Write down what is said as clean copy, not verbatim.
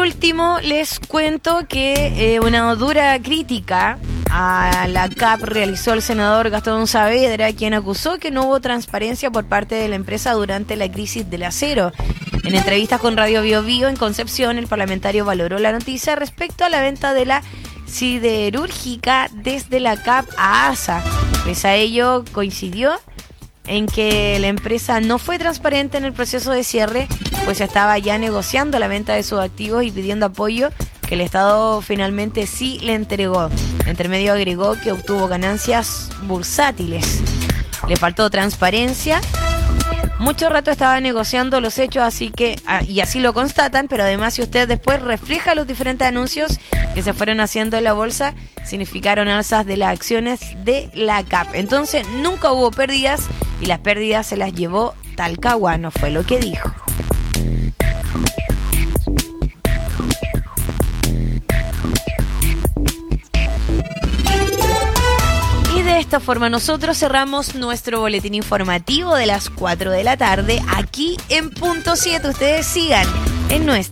último, les cuento que una dura crítica a la CAP realizó el senador Gastón Saavedra, quien acusó que no hubo transparencia por parte de la empresa durante la crisis del acero. En entrevistas con Radio Bio Bio en Concepción, el parlamentario valoró la noticia respecto a la venta de la siderúrgica desde la CAP a ASA. Pese a ello, coincidió en que la empresa no fue transparente en el proceso de cierre, pues estaba ya negociando la venta de sus activos y pidiendo apoyo que el Estado finalmente sí le entregó. Entre medio agregó que obtuvo ganancias bursátiles. Le faltó transparencia. Mucho rato estaba negociando los hechos, así que y así lo constatan, pero además si usted después refleja los diferentes anuncios que se fueron haciendo en la bolsa, significaron alzas de las acciones de la CAP. Entonces nunca hubo pérdidas y las pérdidas se las llevó Talcahuano, fue lo que dijo. De esta forma nosotros cerramos nuestro boletín informativo de las 4 de la tarde aquí en Punto 7. Ustedes sigan en nuestra